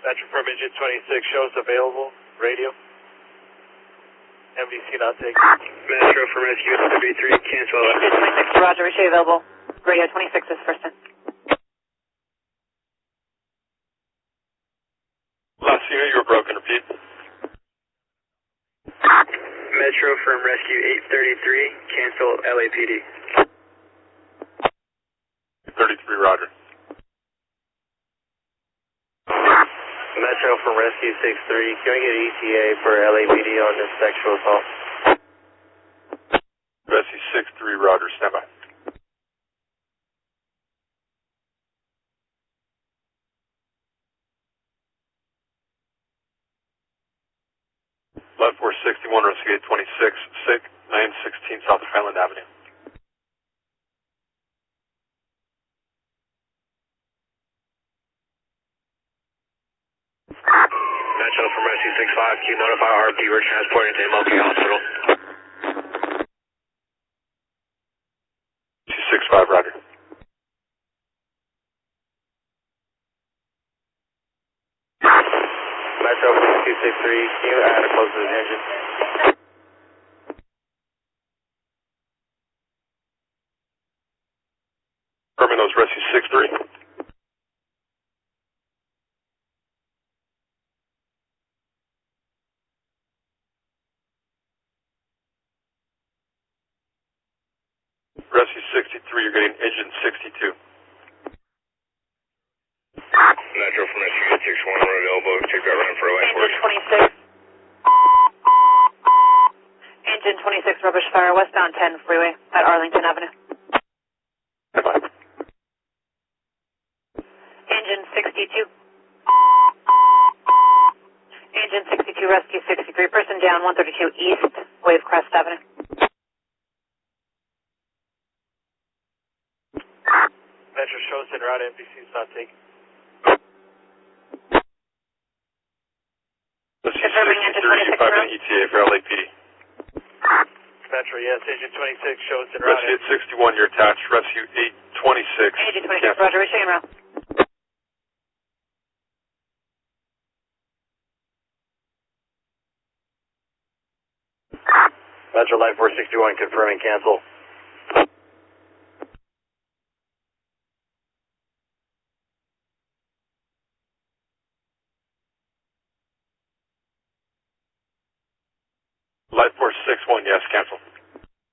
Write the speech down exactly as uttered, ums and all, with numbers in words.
Metro from engine twenty-six shows available. Radio. M D C not taken. Metro from rescue thirty-three, cancel. Engine twenty-six, roger, Richie available. Radio twenty-six is first in. Last unit, you were broken, repeat. Metro from rescue eight thirty-three, cancel L A P D. thirty-three, roger. Metro from rescue six three, can we get E T A for L A P D on this sexual assault? Rescue six three, roger, standby. Left four sixty-one, rescue eight twenty-six, sick, nine sixteen South Highland Avenue. Metro from rescue six five, can you notify R P we're transporting to M L K Hospital? six five, roger. Metro from two six three, can you add a close to the engine? Terminals, rescue six three. Rescue sixty-three, you're getting engine sixty-two. Metro from rescue eight six one, we're available. Take that run for a light work. Engine twenty-six. Engine twenty-six, rubbish fire, westbound ten freeway at Arlington Avenue. Engine sixty-two. Engine sixty-two, rescue sixty-three, person down one thirty-two East, Wavecrest Avenue. Metro shows en route, M D C is not taken. Rescue sixty-three, you five in E T A for L A P D. Metro, yes, engine twenty-six shows en route. Rescue eight sixty-one, you're attached. Rescue eight twenty-six. Engine twenty-six, roger, Richie en route. Metro Light four sixty-one confirming cancel. Light four six one, yes, cancel.